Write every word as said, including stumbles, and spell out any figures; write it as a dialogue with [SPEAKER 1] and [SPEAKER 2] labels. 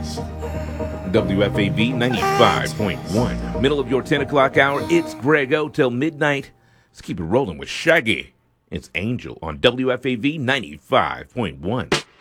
[SPEAKER 1] W F A V ninety-five point one. Middle of your ten o'clock hour, it's Grego till midnight. Let's keep it rolling with Shaggy. It's Angel on W F A V ninety-five point one.